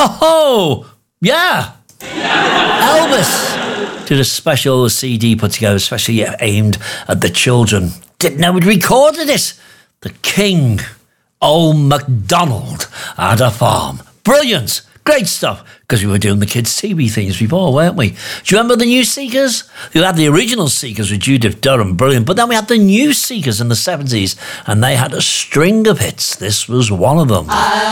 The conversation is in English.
Oh, yeah. Elvis did a special CD put together, especially aimed at the children. Didn't know we'd recorded it. The King, Old MacDonald, had a farm. Brilliant. Great stuff, because we were doing the kids' TV things before, weren't we? Do you remember the New Seekers? We had the original Seekers with Judith Durham, brilliant, but then we had the New Seekers in the 70s, and they had a string of hits. This was one of them.